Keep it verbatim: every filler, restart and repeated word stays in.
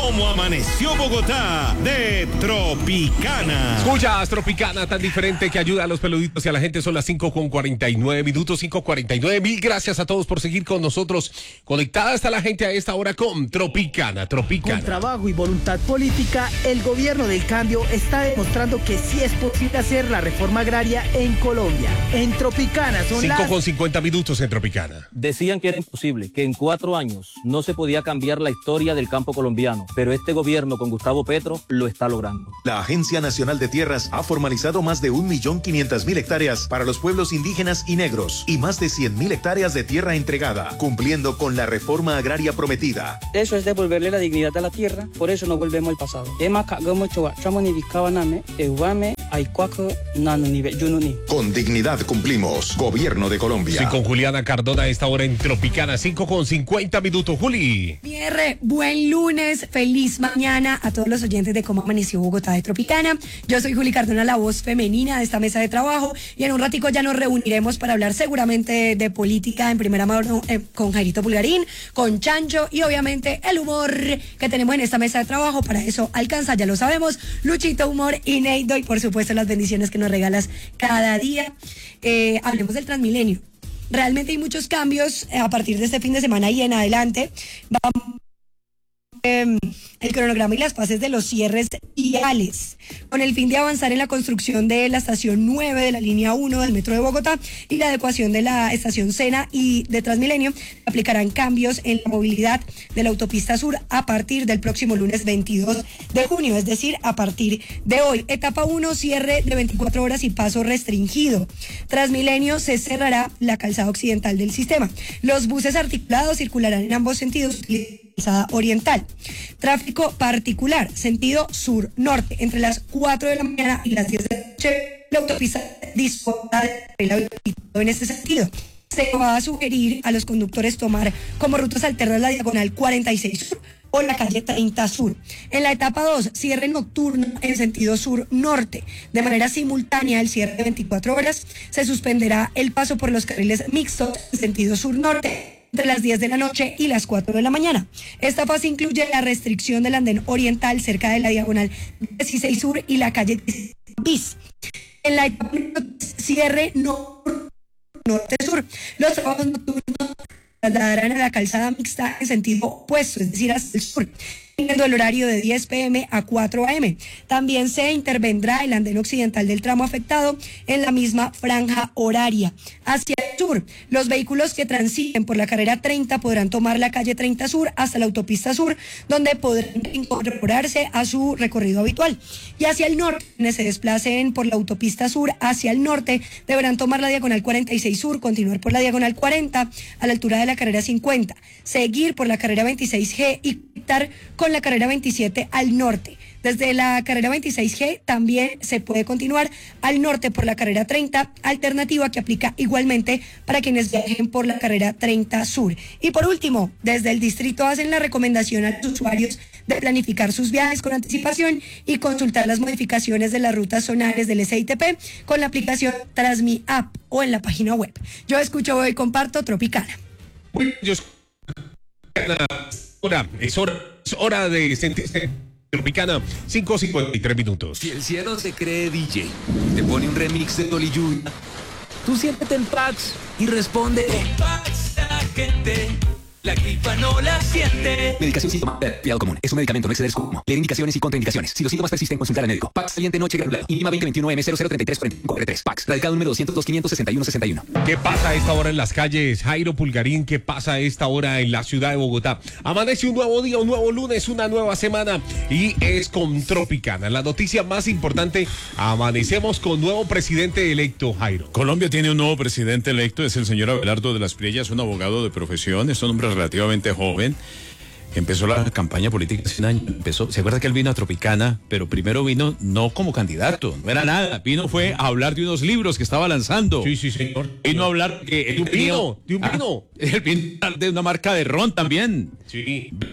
cómo amaneció Bogotá de Tropicana. Escuchas Tropicana, tan diferente que ayuda a los peluditos y a la gente. Son las cinco con cuarenta y nueve minutos, cinco cuarenta y nueve. Mil gracias a todos por seguir con nosotros. Conectada está la gente a esta hora con Tropicana, Tropicana. Con trabajo y voluntad política, el gobierno del cambio está demostrando que sí es posible hacer la reforma agraria en Colombia. En Tropicana son cinco las... con cincuenta minutos en Tropicana. Decían que era imposible, que en cuatro años no se podía cambiar la historia del campo colombiano, pero este gobierno con Gustavo Petro lo está logrando. La Agencia Nacional de Tierras ha formalizado más de un millón quinientas mil hectáreas para los pueblos indígenas y negros y más de cien mil hectáreas de tierra entregada, cumpliendo con la reforma agraria prometida. Eso es devolverle la dignidad a la tierra, por eso no volvemos al pasado. Con dignidad cumplimos. Gobierno de Colombia. Sí, con Juliana Cardona a esta hora en Tropicana, cinco con cincuenta minutos. Juli. Pierre, buen lunes, feliz mañana a todos los oyentes de Cómo Amaneció Bogotá de Tropicana. Yo soy Juli Cardona, la voz femenina de esta mesa de trabajo, y en un ratico ya nos reuniremos para hablar seguramente de, de política en primera mano eh, con Jairito Pulgarín, con Chancho y obviamente el humor que tenemos en esta mesa de trabajo. Para eso alcanza, ya lo sabemos, Luchito Humor y Neido, y por supuesto las bendiciones que nos regalas cada día. Eh, hablemos del Transmilenio. Realmente hay muchos cambios a partir de este fin de semana y en adelante. Vamos eh, el cronograma y las fases de los cierres viales, con el fin de avanzar en la construcción de la estación nueve de la línea uno del Metro de Bogotá y la adecuación de la estación Sena y de Transmilenio. Aplicarán cambios en la movilidad de la autopista sur a partir del próximo lunes veintidós de junio, es decir, a partir de hoy. Etapa uno, cierre de veinticuatro horas y paso restringido. Transmilenio se cerrará la calzada occidental del sistema. Los buses articulados circularán en ambos sentidos, calzada oriental. Tráfico particular, sentido sur-norte, entre las cuatro de la mañana y las diez de la noche, la autopista dispuesta en este sentido. Se va a sugerir a los conductores tomar como rutas alternas la diagonal cuarenta y seis sur o la calle treinta sur. En la etapa dos, cierre nocturno en sentido sur-norte. De manera simultánea, el cierre de veinticuatro horas, se suspenderá el paso por los carriles mixtos en sentido sur-norte entre las diez de la noche y las cuatro de la mañana. Esta fase incluye la restricción del andén oriental cerca de la diagonal dieciséis sur y la calle bis. En la etapa cierre no norte-sur. Los trabajos nocturnos trasladarán a la calzada mixta en sentido opuesto, es decir, hacia el sur, teniendo el horario de diez pe eme a cuatro a eme. También se intervendrá el andén occidental del tramo afectado en la misma franja horaria. Hacia el sur, los vehículos que transiten por la carrera treinta podrán tomar la calle treinta sur hasta la autopista sur, donde podrán incorporarse a su recorrido habitual. Y hacia el norte, quienes se desplacen por la autopista sur hacia el norte, deberán tomar la diagonal cuarenta y seis sur, continuar por la diagonal cuarenta a la altura de la carrera cincuenta, seguir por la carrera veintiséis ge y conectar con la carrera veintisiete al norte. Desde la carrera veintiséis ge también se puede continuar al norte por la carrera treinta, alternativa que aplica igualmente para quienes viajen por la carrera treinta sur. Y por último, desde el distrito hacen la recomendación a los usuarios de planificar sus viajes con anticipación y consultar las modificaciones de las rutas zonales del ese i te pe con la aplicación Transmi App o en la página web. Yo escucho y comparto Tropicana. Uy, yo escucho Hora, es hora, es hora de sentirse Tropicana, cinco cincuenta y tres minutos. Si el cielo se cree D J, te pone un remix de Dolly Lluvia, tú siéntete en Pax y responde. En Pax la gente, la gripa no la siente. Medicación síntoma, resfriado común. Es un medicamento, no exceder como. Leer indicaciones y contraindicaciones. Si los síntomas persisten, consultar al médico. Pax saliente noche granulado. INVIMA veinte veintiuno eme cero cero treinta y tres cuarenta y cinco tres. Pax. Radicado número doscientos dos quinientos sesenta y uno sesenta y uno. ¿Qué pasa a esta hora en las calles? Jairo Pulgarín, ¿qué pasa a esta hora en la ciudad de Bogotá? Amanece un nuevo día, un nuevo lunes, una nueva semana y es con Tropicana. La noticia más importante, amanecemos con nuevo presidente electo, Jairo. Colombia tiene un nuevo presidente electo, es el señor Abelardo de las Priellas, un abogado de profesión, es un hombre relativamente joven. Joven, empezó la campaña política hace un año, empezó, se acuerda que él vino a Tropicana, pero primero vino no como candidato, no era nada, vino fue a hablar de unos libros que estaba lanzando. Sí, sí, señor. Vino a hablar que de un vino, de un vino. Él vino a hablar de una marca de ron también. Sí.